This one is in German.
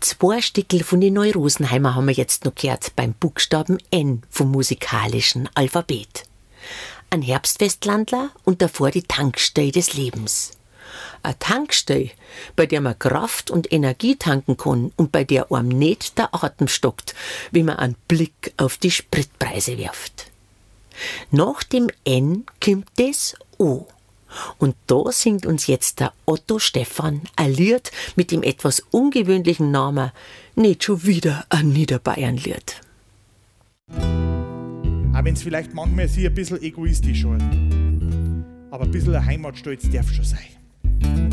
2 Stickel von den Neurosenheimer haben wir jetzt noch gehört beim Buchstaben N vom musikalischen Alphabet. Ein Herbstfestlandler und davor die Tankstelle des Lebens. Eine Tankstelle, bei der man Kraft und Energie tanken kann und bei der einem nicht der Atem stockt, wenn man einen Blick auf die Spritpreise wirft. Nach dem N kommt das O. Und da singt uns jetzt der Otto Stephan ein Lied mit dem etwas ungewöhnlichen Namen Nicht schon wieder ein Niederbayern-Lied. Auch wenn es vielleicht manchmal sich ein bisschen egoistisch hört. Aber ein bisschen ein Heimatstolz darf schon sein.